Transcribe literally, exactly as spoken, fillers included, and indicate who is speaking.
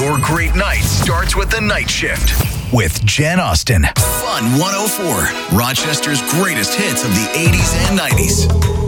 Speaker 1: Your great night starts with the night shift with Jen Austen. Fun one oh four, Rochester's greatest hits of the eighties and nineties.